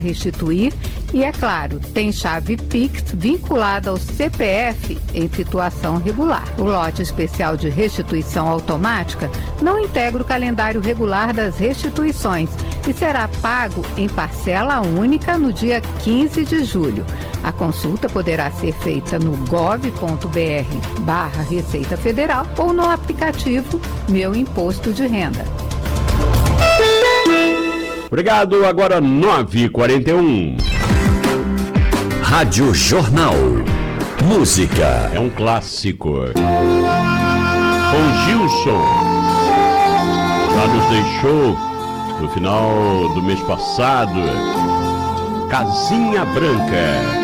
restituir e, é claro, tem chave Pix vinculada ao CPF em situação regular. O lote especial de restituição automática não integra o calendário regular das restituições e será pago em parcela única no dia 15 de julho. A consulta poderá ser feita no gov.br/Receita Federal ou no aplicativo Meu Imposto de Renda. Obrigado, agora 9h41. Rádio Jornal. Música. É um clássico. Com Gilson. Já nos deixou no final do mês passado. Casinha Branca.